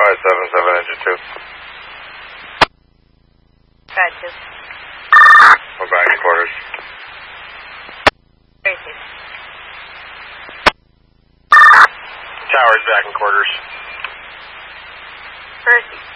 577 engine 2. Gotcha. We're back in quarters. Crazy. Tower's back in quarters. Percy.